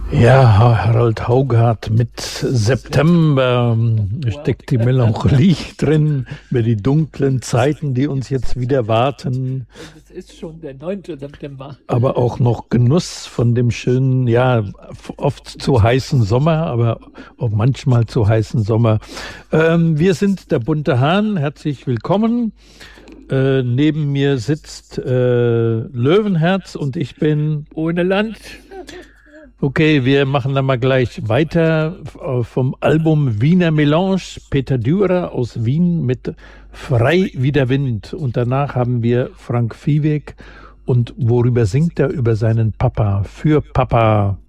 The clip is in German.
Ja, Harald Haugart mit September steckt die Melancholie drin über die dunklen Zeiten, die uns jetzt wieder warten, Und es ist schon der 9. September. aber auch noch Genuss von dem schönen, ja, oft zu heißen Sommer, aber auch manchmal zu heißen Sommer. Wir sind der bunte Hahn, herzlich willkommen. Neben mir sitzt Löwenherz und ich bin. Ohne Land. Okay, wir machen dann mal gleich weiter vom Album Wiener Melange, Peter Dürer aus Wien mit Frei wie der Wind. Und danach haben wir Frank Viehweg und worüber singt er? Über seinen Papa, für Papa.